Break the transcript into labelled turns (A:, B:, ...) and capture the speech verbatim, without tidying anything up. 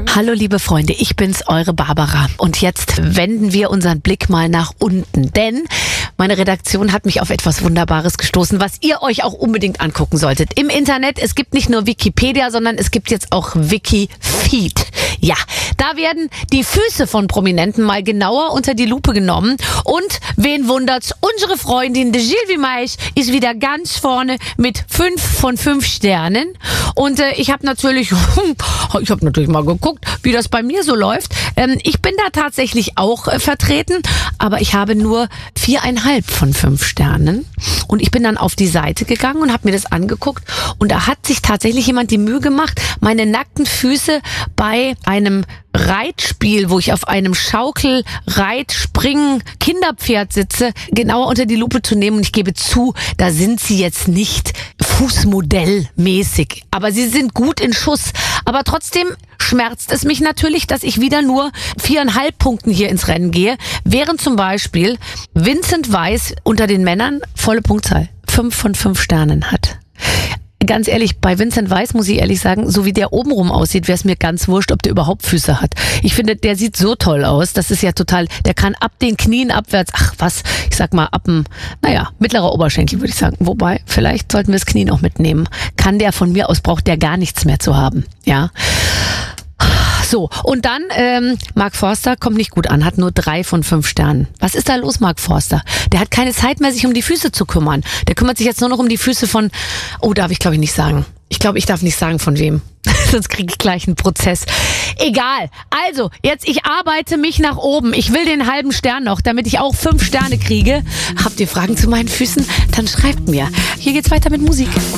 A: Hallo liebe Freunde, ich bin's, eure Barbara. Und jetzt wenden wir unseren Blick mal nach unten, denn meine Redaktion hat mich auf etwas Wunderbares gestoßen, was ihr euch auch unbedingt angucken solltet. Im Internet, es gibt nicht nur Wikipedia, sondern es gibt jetzt auch Wikifeed. Ja, da werden die Füße von Prominenten mal genauer unter die Lupe genommen. Und wen wundert's? Unsere Freundin de Gilles Vimeich ist wieder ganz vorne mit fünf von fünf Sternen. Und äh, ich habe natürlich, ich habe natürlich mal geguckt, wie das bei mir so läuft. Ähm, ich bin da tatsächlich auch äh, vertreten, aber ich habe nur viereinhalb von fünf Sternen. Und ich bin dann auf die Seite gegangen und habe mir das angeguckt. Und da hat sich tatsächlich jemand die Mühe gemacht, meine nackten Füße bei einem Reitspiel, wo ich auf einem Schaukel, Reit, Springen, Kinderpferd sitze, genauer unter die Lupe zu nehmen. Und ich gebe zu, da sind sie jetzt nicht fußmodellmäßig, aber sie sind gut in Schuss. Aber trotzdem schmerzt es mich natürlich, dass ich wieder nur viereinhalb Punkten hier ins Rennen gehe, während zum Beispiel Vincent Weiss unter den Männern volle Punktzahl, fünf von fünf Sternen hat. Ganz ehrlich, bei Vincent Weiss muss ich ehrlich sagen, so wie der obenrum aussieht, wäre es mir ganz wurscht, ob der überhaupt Füße hat. Ich finde, der sieht so toll aus, das ist ja total, der kann ab den Knien abwärts, ach was, ich sag mal ab dem, naja, mittlerer Oberschenkel würde ich sagen. Wobei, vielleicht sollten wir das Knie noch mitnehmen. Kann der von mir aus, braucht der gar nichts mehr zu haben, ja. So, und dann, ähm, Mark Forster kommt nicht gut an, hat nur drei von fünf Sternen. Was ist da los, Mark Forster? Der hat keine Zeit mehr, sich um die Füße zu kümmern. Der kümmert sich jetzt nur noch um die Füße von, oh, darf ich glaube ich nicht sagen. Ich glaube, ich darf nicht sagen von wem. Sonst kriege ich gleich einen Prozess. Egal. Also, jetzt, ich arbeite mich nach oben. Ich will den halben Stern noch, damit ich auch fünf Sterne kriege. Habt ihr Fragen zu meinen Füßen? Dann schreibt mir. Hier geht's weiter mit Musik.